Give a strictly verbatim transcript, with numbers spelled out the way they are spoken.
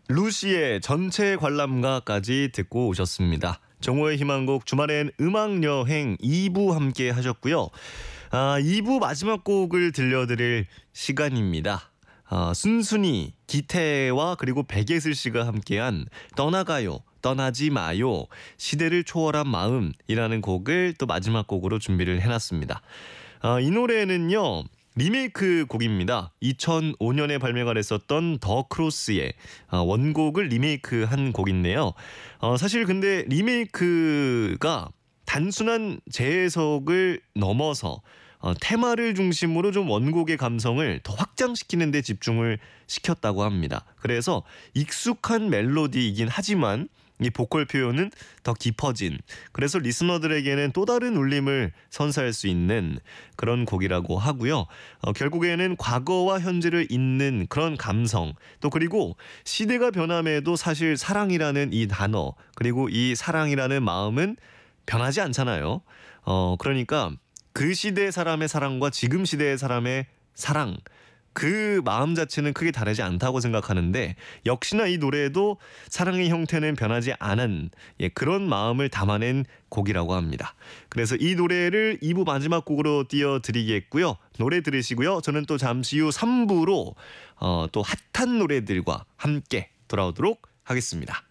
루시의 전체 관람가까지 듣고 오셨습니다. 정오의 희망곡 주말엔 음악여행 이 부 함께 하셨고요. 아, 이 부 마지막 곡을 들려드릴 시간입니다. 아, 순순히 기태와 그리고 백예슬 씨가 함께한 떠나가요 떠나지 마요 시대를 초월한 마음이라는 곡을 또 마지막 곡으로 준비를 해놨습니다. 아, 이 노래는요 리메이크 곡입니다. 이천오 년에 발매가 됐었던 더 크로스의 원곡을 리메이크한 곡인데요. 어, 사실 근데 리메이크가 단순한 재해석을 넘어서 어, 테마를 중심으로 좀 원곡의 감성을 더 확장시키는 데 집중을 시켰다고 합니다. 그래서 익숙한 멜로디이긴 하지만 이 보컬 표현은 더 깊어진, 그래서 리스너들에게는 또 다른 울림을 선사할 수 있는 그런 곡이라고 하고요. 어, 결국에는 과거와 현재를 잇는 그런 감성, 또 그리고 시대가 변함에도 사실 사랑이라는 이 단어, 그리고 이 사랑이라는 마음은 변하지 않잖아요. 어, 그러니까 그 시대 사람의 사랑과 지금 시대의 사람의 사랑, 그 마음 자체는 크게 다르지 않다고 생각하는데, 역시나 이 노래에도 사랑의 형태는 변하지 않은 예, 그런 마음을 담아낸 곡이라고 합니다. 그래서 이 노래를 이 부 마지막 곡으로 띄워드리겠고요. 노래 들으시고요. 저는 또 잠시 후 삼 부로 어, 또 핫한 노래들과 함께 돌아오도록 하겠습니다.